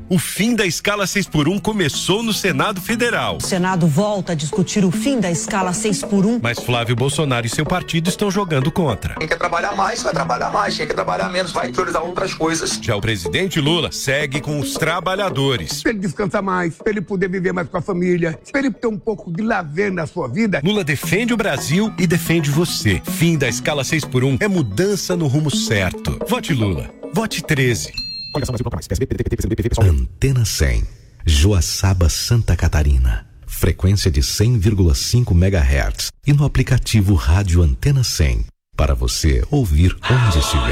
O fim da escala 6x1 começou no Senado Federal. O Senado volta a discutir o fim da escala 6x1. Mas Flávio Bolsonaro e seu partido estão jogando contra. Quem quer trabalhar mais, vai trabalhar mais. Quem quer trabalhar menos, vai priorizar outras coisas. Já o presidente Lula segue com os trabalhadores. Pra ele descansar mais, pra ele poder viver mais com a família, pra ele ter um pouco de lazer na sua vida. Lula defende o Brasil e defende você. Fim da escala 6x1 é mudança no rumo certo. Vote Lula. Vote 13. Antena 100, Joaçaba, Santa Catarina. Frequência de 100,5 MHz. E no aplicativo Rádio Antena 100. Para você ouvir onde estiver.